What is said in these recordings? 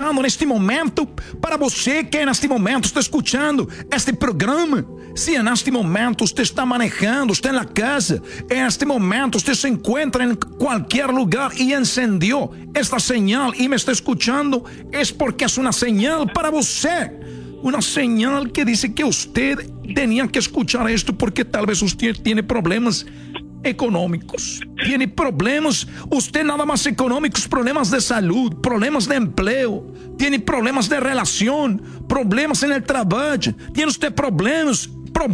escutando neste momento, para você que neste momento está escutando este programa, se neste momento você está manejando, está na casa, neste momento você se encontra em qualquer lugar e encendeu esta señal e me está escutando, é porque é uma señal para você. Una señal que dice que usted tenía que escuchar esto porque tal vez usted tiene problemas económicos, tiene problemas, usted nada más económicos, problemas de salud, problemas de empleo, tiene problemas de relación, problemas en el trabajo, tiene usted problemas.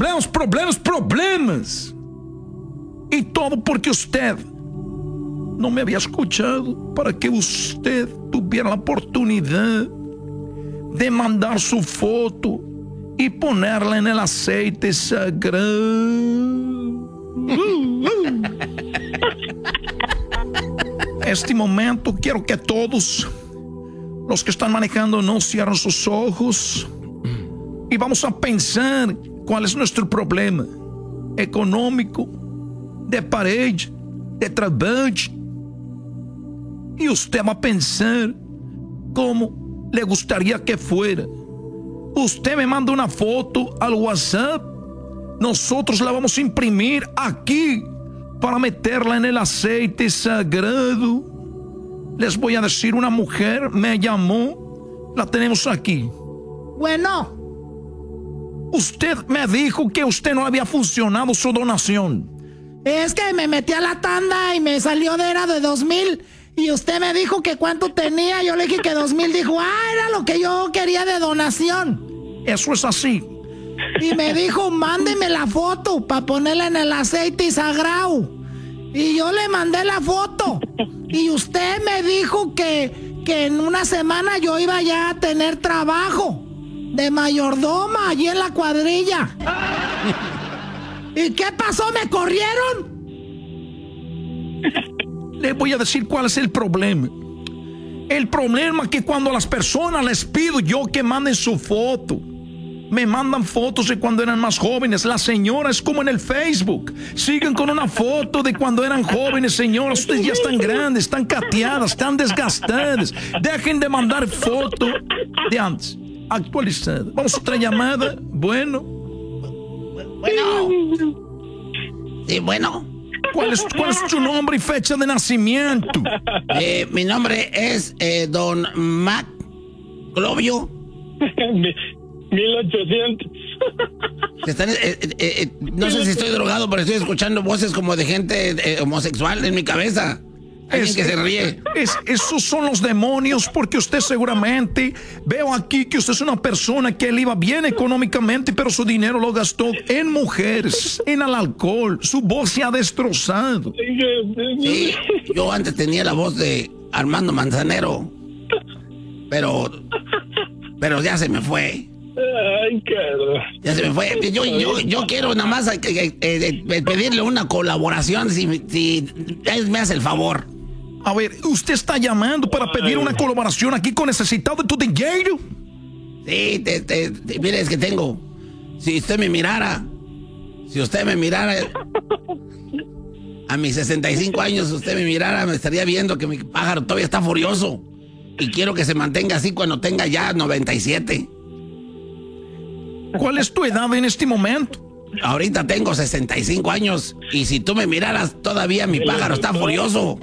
Y todo porque usted no me había escuchado para que usted tuviera la oportunidad de mandar su foto y ponerla en el aceite sagrado. Este momento quiero que todos los que están manejando no cierren sus ojos y vamos a pensar cuál es nuestro problema económico, de pareja, de trabajo, y usted va a pensar cómo le gustaría que fuera. Usted me manda una foto al WhatsApp, nosotros la vamos a imprimir aquí para meterla en el aceite sagrado. Les voy a decir, una mujer me llamó, la tenemos aquí. Bueno. Usted me dijo que usted no había funcionado su donación. Es que me metí a la tanda y me salió era de 2,000. Y usted me dijo que cuánto tenía. Yo le dije que 2,000. Dijo, era lo que yo quería de donación. Eso es así. Y me dijo, mándeme la foto para ponerla en el aceite sagrado. Y yo le mandé la foto. Y usted me dijo que en una semana yo iba ya a tener trabajo de mayordoma allí en la cuadrilla. ¿Y qué pasó? ¿Me corrieron? Le voy a decir cuál es el problema. El problema es que cuando a las personas les pido yo que manden su foto, me mandan fotos de cuando eran más jóvenes. Las señoras, como en el Facebook, siguen con una foto de cuando eran jóvenes. Señoras, ustedes ya están grandes, están cateadas, están desgastadas. Dejen de mandar foto de antes, actualizada. Vamos a otra llamada. Bueno. Sí, bueno. ¿Cuál es tu nombre y fecha de nacimiento? Mi nombre es Don Mac Clovio. 1800. No sé si estoy drogado, pero estoy escuchando voces como de gente homosexual en mi cabeza. Alguien que se ríe. Esos son los demonios, porque usted seguramente, veo aquí que usted es una persona que le iba bien económicamente, pero su dinero lo gastó en mujeres, en el alcohol. Su voz se ha destrozado. Sí, yo antes tenía la voz de Armando Manzanero, pero ya se me fue. Ay, caro. Ya se me fue. Yo quiero nada más pedirle una colaboración, si me hace el favor. A ver, ¿usted está llamando para pedir una colaboración aquí con Necesitado de tu dinero? Sí, mire, es que tengo. Si usted me mirara a mis 65 años, usted me mirara, me estaría viendo que mi pájaro todavía está furioso. Y quiero que se mantenga así cuando tenga ya 97. ¿Cuál es tu edad en este momento? Ahorita tengo 65 años. Y si tú me miraras, todavía mi pájaro está furioso.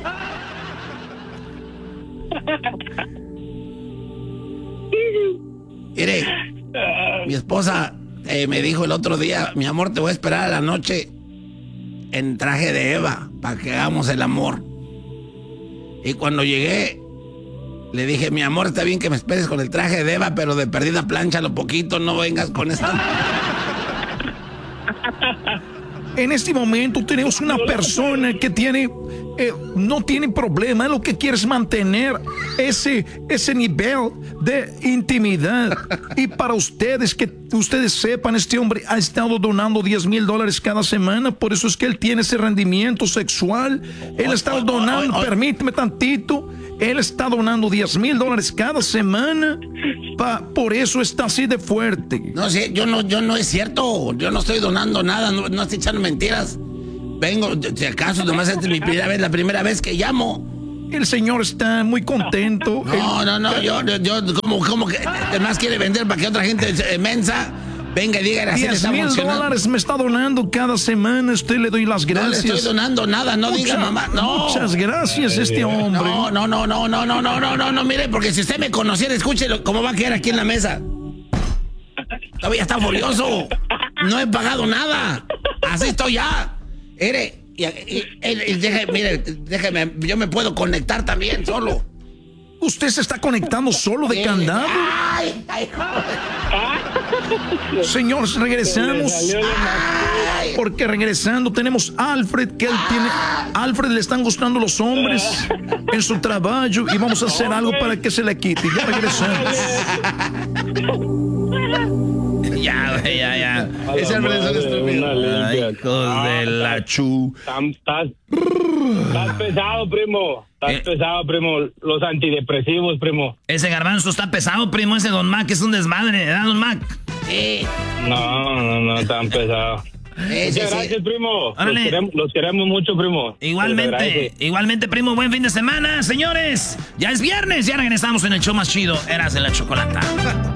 Mire, mi esposa me dijo el otro día, mi amor, te voy a esperar a la noche en traje de Eva para que hagamos el amor. Y cuando llegué, le dije, mi amor, está bien que me esperes con el traje de Eva, pero de perdida plánchalo poquito, no vengas con esto. En este momento tenemos una persona que no tiene problema, lo que quiere es mantener ese nivel de intimidad. Y para ustedes, que ustedes sepan, este hombre ha estado donando $10,000 cada semana, por eso es que él tiene ese rendimiento sexual. Él está donando, permíteme tantito, él está donando $10,000 cada semana, por eso está así de fuerte. No sé, yo no es cierto, yo no estoy donando nada, no estoy echando mentiras. Vengo, si acaso, nomás esta es la primera vez que llamo. El señor está muy contento. No, yo, ¿cómo que además quiere vender para que otra gente mensa venga y diga así le está funcionando? $10,000 me está donando cada semana. Usted le doy las gracias. No le estoy donando nada, no diga mamá. No. Muchas gracias este hombre. No, mire, porque si usted me conociera, escúchelo, cómo va a quedar aquí en la mesa. Todavía está furioso. No he pagado nada. Así estoy ya. Déjeme, yo me puedo conectar también solo. ¿Usted se está conectando solo de candado? Señores, regresamos. Porque regresando tenemos a Alfred, que él tiene. A Alfred le están gustando los hombres en su trabajo y vamos a hacer algo para que se le quite. Ya regresamos. Ya. Ese Alfred es un estúpido. Ay, hijos de la chu. Estás pesado, primo. Estás pesado, primo. Los antidepresivos, primo. Ese garbanzo está pesado, primo. Ese Don Mac es un desmadre, ¿verdad, Don Mac? No, tan pesado. Muchas gracias, primo. Los queremos mucho, primo. Igualmente, primo. Buen fin de semana, señores. Ya es viernes, ya regresamos en el show más chido. Eras de la Chocolata.